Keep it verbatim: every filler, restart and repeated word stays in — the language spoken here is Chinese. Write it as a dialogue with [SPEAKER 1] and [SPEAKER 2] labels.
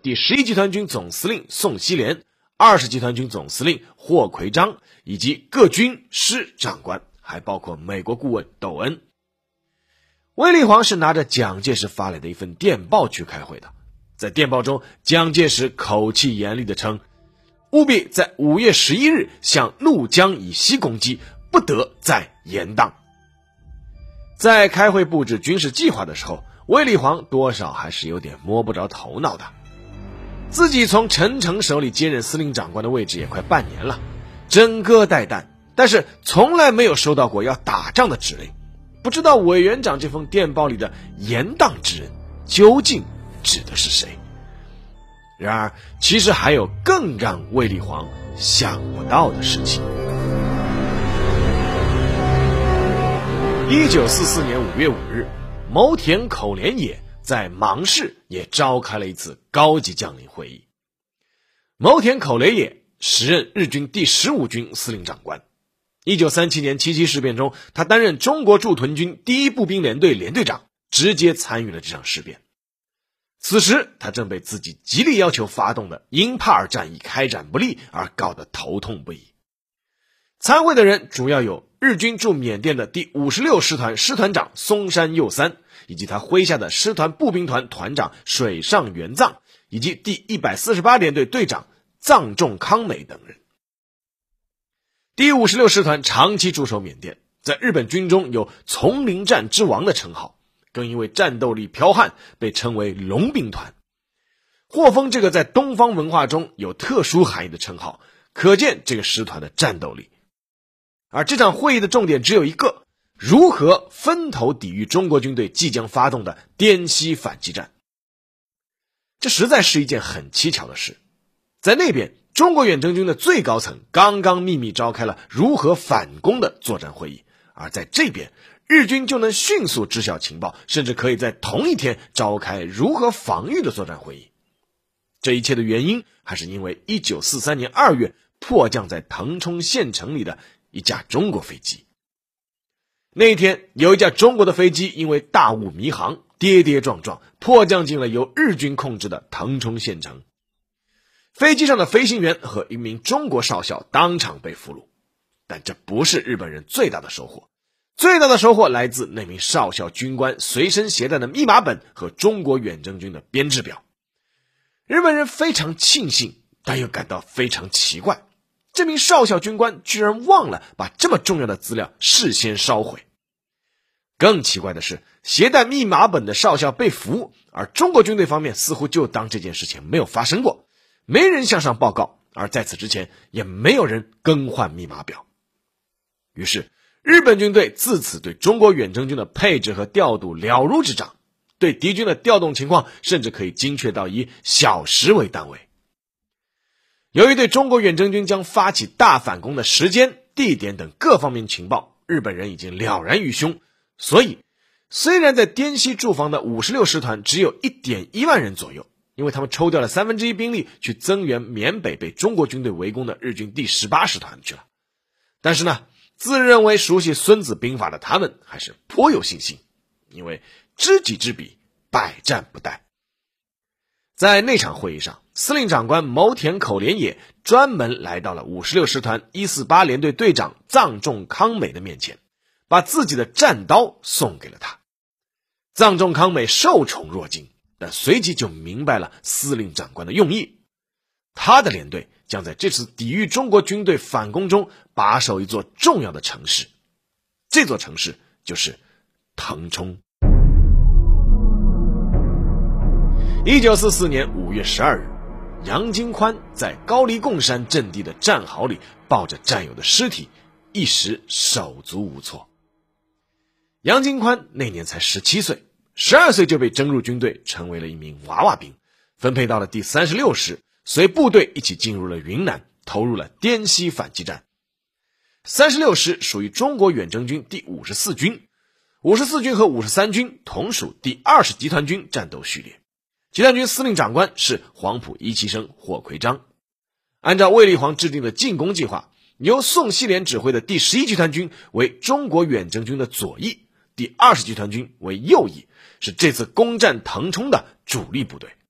[SPEAKER 1] 第十一集团军总司令宋希濂、二十集团军总司令霍奎章以及各军师长官，还包括美国顾问窦恩。卫立煌是拿着蒋介石发来的一份电报去开会的，在电报中，蒋介石口气严厉地称，务必在五月十一日向怒江以西攻击，不得再延宕。在开会布置军事计划的时候，卫立煌多少还是有点摸不着头脑的。自己从陈诚手里接任司令长官的位置也快半年了，整个带弹，但是从来没有收到过要打仗的指令。不知道委员长这封电报里的延宕之人究竟指的是谁？然而，其实还有更让卫立煌想不到的事情。一九四四年五月五日，牟田口连野在芒市也召开了一次高级将领会议。牟田口连野时任日军第十五军司令长官。一九三七年七七事变中，他担任中国驻屯军第一步兵联队连队长，直接参与了这场事变。此时他正被自己极力要求发动的英帕尔战役开展不利而搞得头痛不已。参会的人主要有日军驻缅甸的第五十六师团师团长松山右三，以及他麾下的师团步兵团团长水上元藏，以及第一百四十八联队队长藏仲康美等人。第五十六师团长期驻守缅甸，在日本军中有丛林战之王的称号，更因为战斗力剽悍被称为龙兵团。获封这个在东方文化中有特殊含义的称号，可见这个师团的战斗力。而这场会议的重点只有一个，如何分头抵御中国军队即将发动的滇西反击战。这实在是一件很蹊跷的事。在那边，中国远征军的最高层刚刚秘密召开了如何反攻的作战会议，而在这边，日军就能迅速知晓情报，甚至可以在同一天召开如何防御的作战会议。这一切的原因还是因为一九四三年二月迫降在腾冲县城里的一架中国飞机。那一天，有一架中国的飞机因为大雾迷航，跌跌撞撞迫降进了由日军控制的腾冲县城。飞机上的飞行员和一名中国少校当场被俘虏，但这不是日本人最大的收获。最大的收获来自那名少校军官随身携带的密码本和中国远征军的编制表。日本人非常庆幸，但又感到非常奇怪，这名少校军官居然忘了把这么重要的资料事先烧毁。更奇怪的是，携带密码本的少校被俘，而中国军队方面似乎就当这件事情没有发生过，没人向上报告，而在此之前也没有人更换密码表。于是日本军队自此对中国远征军的配置和调度了如指掌，对敌军的调动情况甚至可以精确到以小时为单位。由于对中国远征军将发起大反攻的时间、地点等各方面情报，日本人已经了然于胸，所以虽然在滇西驻防的五十六师团只有 一点一万人左右，因为他们抽调了三分之一兵力去增援缅北被中国军队围攻的日军第十八师团去了。但是呢，自认为熟悉孙子兵法的他们还是颇有信心，因为知己知彼，百战不殆。在那场会议上，司令长官牟田口连野专门来到了五十六师团一四八联队队长藏仲康美的面前，把自己的战刀送给了他。藏仲康美受宠若惊，但随即就明白了司令长官的用意。他的连队将在这次抵御中国军队反攻中把守一座重要的城市，这座城市就是腾冲。一九四四年五月十二日，杨金宽在高黎贡山阵地的战壕里抱着战友的尸体，一时手足无措。杨金宽那年才十七岁，十二岁就被征入军队，成为了一名娃娃兵，分配到了第三十六师，随部队一起进入了云南，投入了滇西反击战。三十六师属于中国远征军第五十四军，五十四军和五十三军同属第二十集团军战斗序列。集团军司令长官是黄埔一期生霍奎章。按照卫立煌制定的进攻计划，由宋希濂指挥的第十一集团军为中国远征军的左翼，第二十集团军为右翼，是这次攻占腾冲的主力部队。